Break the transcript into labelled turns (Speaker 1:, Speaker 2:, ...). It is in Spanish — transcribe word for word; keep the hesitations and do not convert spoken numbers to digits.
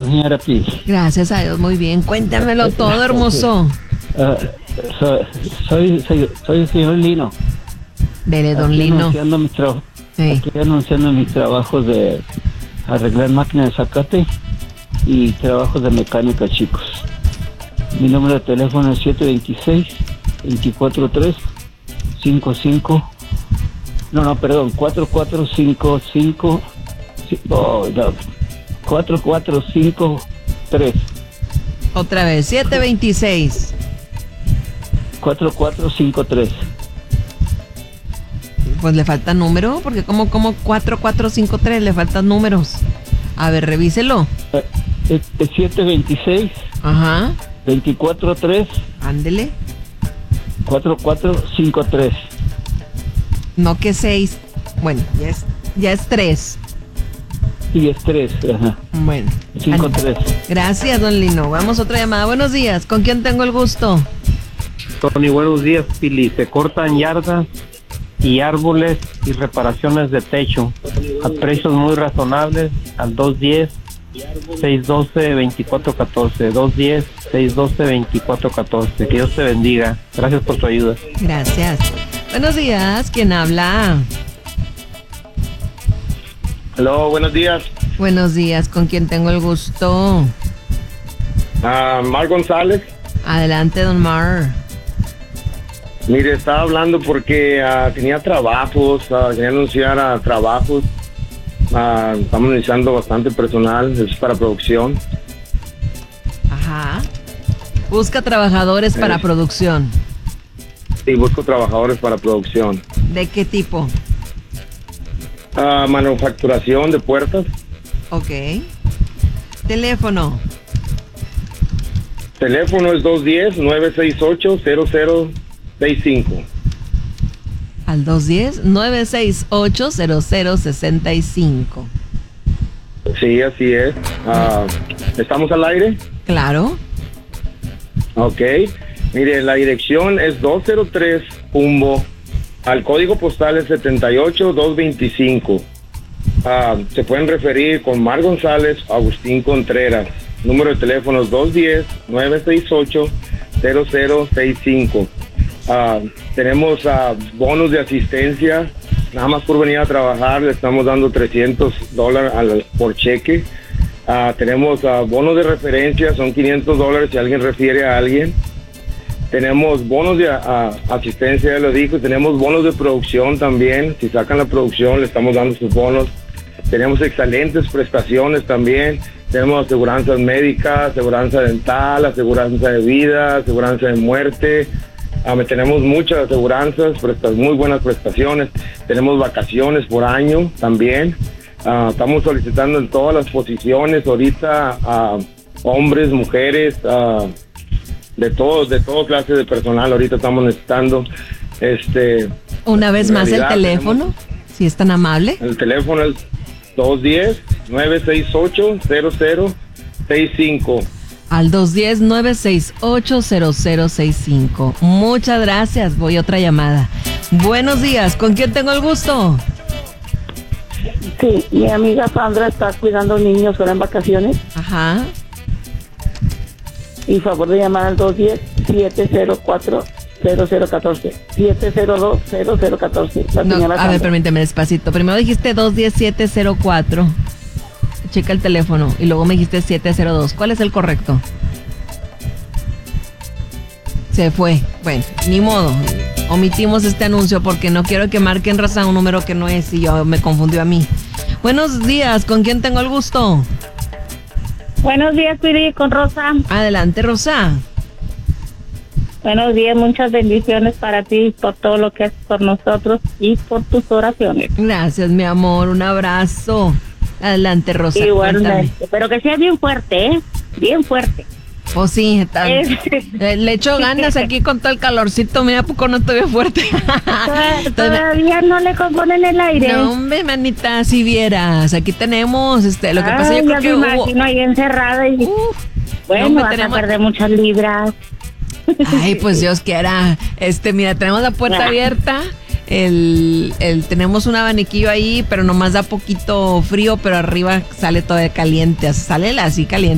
Speaker 1: señora Pi?
Speaker 2: Gracias a Dios, muy bien. Cuéntamelo todo, hermoso.
Speaker 1: Uh, so, soy, soy, soy el señor Lino.
Speaker 2: Dele, don
Speaker 1: Aquí
Speaker 2: Lino.
Speaker 1: Anunciando mis tra-
Speaker 2: Sí.
Speaker 1: Aquí anunciando mis trabajos de arreglar máquinas de zacate y trabajos de mecánica, chicos. Mi número de teléfono es siete dos seis, dos cuatro tres, cinco cinco. No, no, perdón, cuatro cuatro cinco cinco. Oh, no, cuatro cuatro cinco tres.
Speaker 2: Otra vez, siete veintiséis.
Speaker 1: cuatro cuatro cinco tres.
Speaker 2: Pues le falta número, porque como, como cuatro cuatro cinco tres, le faltan números. A ver, revíselo.
Speaker 1: Eh, Es, es siete dos seis,
Speaker 2: Ajá,
Speaker 1: dos cuatro tres,
Speaker 2: ándele.
Speaker 1: cuatro cuatro cinco tres.
Speaker 2: No que seis. Bueno, ya es, ya es tres.
Speaker 1: Y es tres, ajá.
Speaker 2: Bueno.
Speaker 1: cinco tres.
Speaker 2: Gracias, don Lino. Vamos a otra llamada. Buenos días. ¿Con quién tengo el gusto?
Speaker 3: Tony, buenos días, Pili. Se cortan yardas y árboles y reparaciones de techo a precios muy razonables al dos diez, seis doce, veinticuatro catorce. dos diez, seis doce, veinticuatro catorce. Que Dios te bendiga. Gracias por tu ayuda.
Speaker 2: Gracias. Buenos días. ¿Quién habla?
Speaker 4: Hello, buenos días.
Speaker 2: Buenos días. ¿Con quién tengo el gusto?
Speaker 4: Ah, Mar González.
Speaker 2: Adelante, don Mar.
Speaker 4: Mire, estaba hablando porque ah, tenía trabajos, ah, quería anunciar a trabajos. Ah, estamos necesitando bastante personal, es para producción.
Speaker 2: Ajá. Busca trabajadores para
Speaker 4: Eh.
Speaker 2: producción.
Speaker 4: Sí, busco trabajadores para producción.
Speaker 2: ¿De qué tipo?
Speaker 4: Ah, manufacturación de puertas.
Speaker 2: Ok. Teléfono.
Speaker 4: Teléfono es dos uno cero, nueve seis ocho, cero cero seis cinco.
Speaker 2: Al dos uno cero, nueve seis ocho, cero cero seis cinco.
Speaker 4: Sí, así es. Ah, ¿estamos al aire?
Speaker 2: Claro.
Speaker 4: Ok. Mire, la dirección es doscientos tres Humbo. Al código postal es setenta y ocho doscientos veinticinco. Ah, se pueden referir con Mar González, Agustín Contreras. Número de teléfono es dos uno cero, nueve seis ocho, cero cero seis cinco. Ah, tenemos ah, bonos de asistencia. Nada más por venir a trabajar le estamos dando trescientos dólares al, por cheque. Ah, tenemos ah, bonos de referencia, son quinientos dólares si alguien refiere a alguien. Tenemos bonos de a, asistencia, ya lo dijo. Tenemos bonos de producción también. Si sacan la producción, le estamos dando sus bonos. Tenemos excelentes prestaciones también. Tenemos aseguranzas médicas, aseguranza dental, aseguranza de vida, aseguranza de muerte. Um, tenemos muchas aseguranzas, prestas, muy buenas prestaciones. Tenemos vacaciones por año también. Uh, estamos solicitando en todas las posiciones ahorita a uh, hombres, mujeres, uh, de todos, de toda clase de personal. Ahorita estamos necesitando, este.
Speaker 2: Una vez más el teléfono,
Speaker 4: tenemos,
Speaker 2: si es tan amable.
Speaker 4: El teléfono es dos uno cero, nueve seis ocho, cero cero seis cinco.
Speaker 2: Al dos uno cero, nueve seis ocho, cero cero seis cinco. Muchas gracias. Voy a otra llamada. Buenos días. ¿Con quién tengo el gusto?
Speaker 5: Sí, mi amiga Sandra está cuidando niños ahora en vacaciones.
Speaker 2: Ajá.
Speaker 5: Y favor de llamar al dos uno cero, siete cero cuatro, cero cero uno cuatro. siete cero dos, cero cero uno cuatro. La
Speaker 2: No,
Speaker 5: señora
Speaker 2: a
Speaker 5: Sandra.
Speaker 2: ver, permíteme despacito. Primero dijiste dos uno cero, siete cero cuatro. Checa el teléfono. Y luego me dijiste siete cero dos. ¿Cuál es el correcto? Se fue. Bueno, ni modo. Omitimos este anuncio porque no quiero que marquen raza un número que no es y yo me confundió a mí. Buenos días. ¿Con quién tengo el gusto?
Speaker 6: Buenos días, Piri, con Rosa.
Speaker 2: Adelante, Rosa.
Speaker 6: Buenos días, muchas bendiciones para ti por todo lo que haces por nosotros y por tus oraciones.
Speaker 2: Gracias, mi amor. Un abrazo. Adelante, Rosa.
Speaker 6: Igualmente, pero que sea bien fuerte, ¿eh? Bien fuerte.
Speaker 2: Pues sí, está, le, le echo ganas aquí con todo el calorcito. Mira, ¿a poco no estoy fuerte?
Speaker 6: Todavía no le componen el aire.
Speaker 2: No, hombre, manita, si vieras. Aquí tenemos, este, lo que
Speaker 6: Ay,
Speaker 2: pasa yo creo
Speaker 6: ya
Speaker 2: que
Speaker 6: me
Speaker 2: hubo...
Speaker 6: imagino ahí encerrada y...
Speaker 2: Uf,
Speaker 6: bueno,
Speaker 2: no,
Speaker 6: vas
Speaker 2: tenemos...
Speaker 6: a perder muchas libras.
Speaker 2: Ay, pues Dios quiera. Este, mira, tenemos la puerta abierta. El, el, tenemos un abaniquillo ahí, pero nomás da poquito frío, pero arriba sale todo caliente. Sale así caliente.